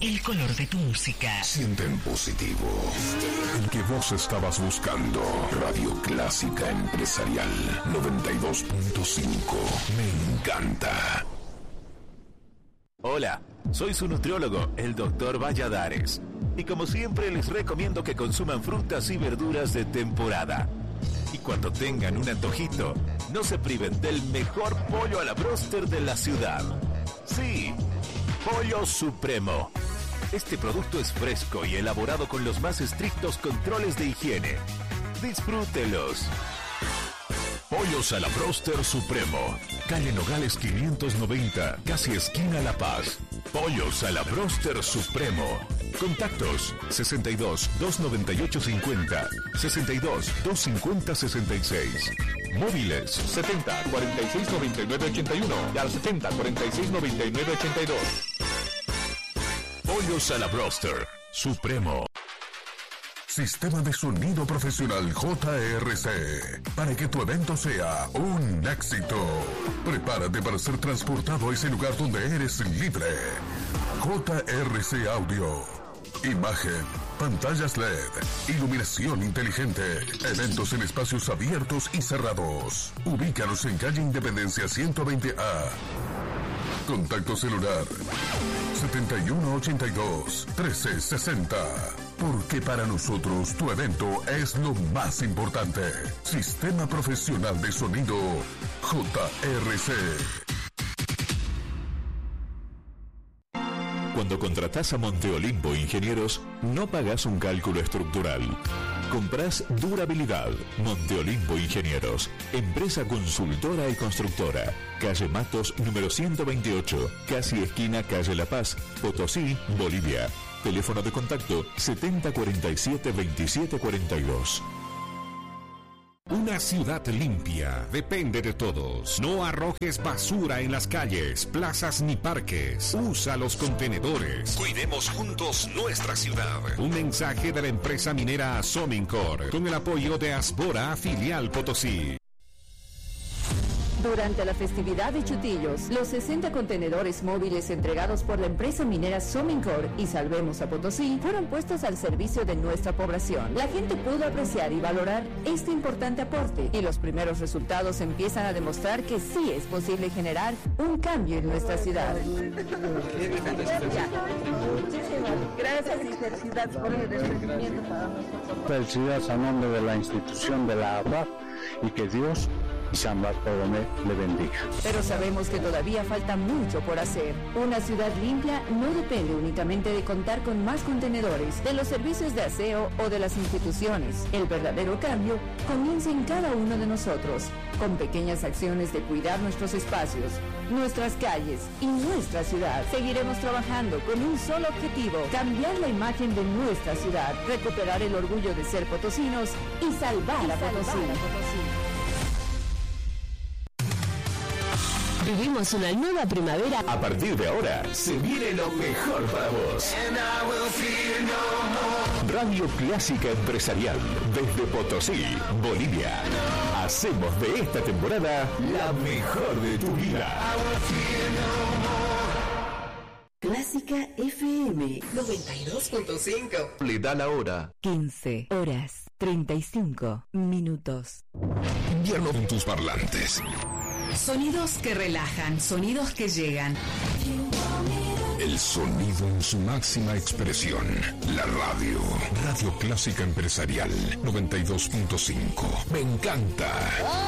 el color de tu música. Siente en positivo el que vos estabas buscando. Radio Clásica Empresarial 92.5. Me encanta. Hola, soy su nutriólogo, el Dr. Valladares. Y como siempre les recomiendo que consuman frutas y verduras de temporada. Y cuando tengan un antojito, no se priven del mejor pollo a la bróster de la ciudad. Sí, Pollo Supremo. Este producto es fresco y elaborado con los más estrictos controles de higiene. Disfrútelos. Pollos a la Bróster Supremo. Calle Nogales 590, casi esquina La Paz. Pollos a la Bróster Supremo. Contactos 62 298 50, 62 250 66. Móviles 70 46 99 81 y al 70 46 99 82. Pollos a la Bróster Supremo. Sistema de sonido profesional JRC. Para que tu evento sea un éxito. Prepárate para ser transportado a ese lugar donde eres libre. JRC Audio. Imagen, pantallas LED, iluminación inteligente, eventos en espacios abiertos y cerrados. Ubícanos en calle Independencia 120A. Contacto celular 7182-1360. Porque para nosotros tu evento es lo más importante. Sistema Profesional de Sonido JRC. Cuando contratás a Monteolimpo Ingenieros, no pagás un cálculo estructural. Comprás durabilidad. Monteolimpo Ingenieros, empresa consultora y constructora. Calle Matos, número 128, casi esquina Calle La Paz, Potosí, Bolivia. Teléfono de contacto 7047-2742. Una ciudad limpia depende de todos. No arrojes basura en las calles, plazas ni parques. Usa los contenedores. Cuidemos juntos nuestra ciudad. Un mensaje de la empresa minera Somincor con el apoyo de Asbora, filial Potosí. Durante la festividad de Chutillos, los 60 contenedores móviles entregados por la empresa minera Somincor y Salvemos a Potosí fueron puestos al servicio de nuestra población. La gente pudo apreciar y valorar este importante aporte y los primeros resultados empiezan a demostrar que sí es posible generar un cambio en nuestra ciudad. Gracias y felicidades por el descubrimiento para nosotros. Felicidades a nombre de la institución de la ABAP y que Dios y San Bartolomé le bendiga. Pero sabemos que todavía falta mucho por hacer. Una ciudad limpia no depende únicamente de contar con más contenedores, de los servicios de aseo o de las instituciones. El verdadero cambio comienza en cada uno de nosotros, con pequeñas acciones de cuidar nuestros espacios, nuestras calles y nuestra ciudad. Seguiremos trabajando con un solo objetivo: cambiar la imagen de nuestra ciudad, recuperar el orgullo de ser potosinos y salvar a Potosí. Vivimos una nueva primavera. A partir de ahora, se viene lo mejor para vos. Radio Clásica Empresarial, desde Potosí, Bolivia. Hacemos de esta temporada la mejor de tu vida. Clásica FM 92.5. Le da la hora. 15 horas 35 minutos. Invierno en tus parlantes. Sonidos que relajan, sonidos que llegan. El sonido en su máxima expresión. La radio. Radio Clásica Empresarial 92.5. Me encanta.